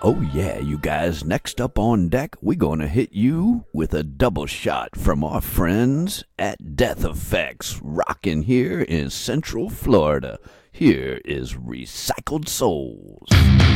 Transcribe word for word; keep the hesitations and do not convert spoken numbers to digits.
Oh yeah, you guys, next up on deck, we're gonna hit you with a double shot from our friends at Death Effects, rocking here in Central Florida. Here is Recycled Souls.